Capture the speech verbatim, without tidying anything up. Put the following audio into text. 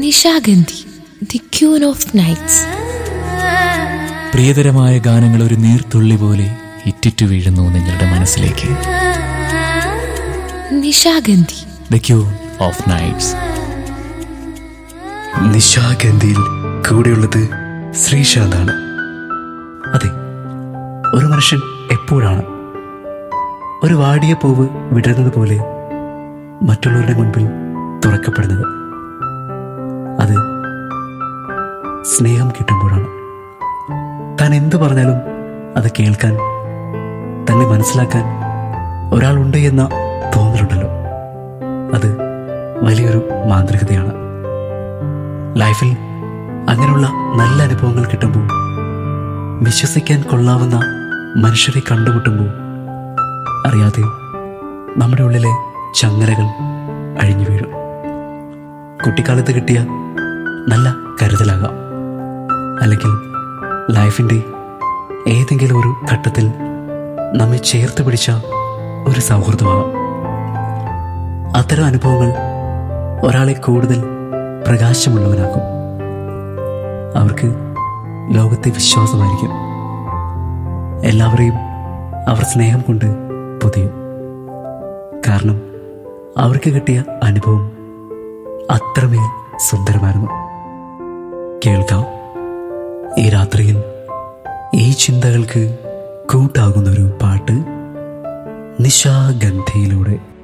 Nishagandhi, the queen of nights. പ്രിയതരമായ ഗാനങ്ങൾ ഒരു നീർത്തുള്ളി പോലെ ഇറ്റിറ്റു വീഴുന്നു നിങ്ങളുടെ മനസ്സിലേക്ക്. Nishagandhi, the queen of nights. നിശാഗന്ധിയിൽ കൂടെയുള്ളത് ശ്രീശാന്താണ്. അതെ, ഒരു മനുഷ്യൻ എപ്പോഴാണ് ഒരു വാടിയ പൂവ് വിടരുന്നത് പോലെ മറ്റുള്ളവരുടെ മുൻപിൽ തുറക്കപ്പെടുന്നത്? അത് സ്നേഹം കിട്ടുമ്പോഴാണ്. താൻ എന്തു പറഞ്ഞാലും അത് കേൾക്കാൻ, തന്നെ മനസ്സിലാക്കാൻ ഒരാളുണ്ട് എന്ന തോന്നലുണ്ടല്ലോ, അത് വലിയൊരു മാന്ത്രികതയാണ്. ലൈഫിൽ അങ്ങനെയുള്ള നല്ല അനുഭവങ്ങൾ കിട്ടുമ്പോൾ, വിശ്വസിക്കാൻ കൊള്ളാവുന്ന മനുഷ്യരെ കണ്ടുമുട്ടുമ്പോൾ അറിയാതെ നമ്മുടെ ഉള്ളിലെ ചങ്ങലകൾ അഴിഞ്ഞു വീഴും. കുട്ടിക്കാലത്ത് കിട്ടിയ നല്ല കരുതലാകാം, അല്ലെങ്കിൽ ലൈഫിൻ്റെ ഏതെങ്കിലും ഒരു ഘട്ടത്തിൽ നമ്മെ ചേർത്ത് പിടിച്ച ഒരു സൗഹൃദമാകാം. അത്തരം അനുഭവങ്ങൾ ഒരാളെ കൂടുതൽ പ്രകാശമുള്ളവനാക്കും. അവർക്ക് ലോകത്തെ വിശ്വാസമായിരിക്കും. എല്ലാവരെയും അവർ സ്നേഹം കൊണ്ട് പൊതിയും. കാരണം അവർക്ക് കിട്ടിയ അനുഭവം അത്രമേൽ സുന്ദരമായിരുന്നു. കേൾക്കാം ഈ രാത്രിയിൽ ഈ ചിന്തകൾക്ക് കൂട്ടാകുന്നൊരു പാട്ട് നിശാഗന്ധിയിലൂടെ.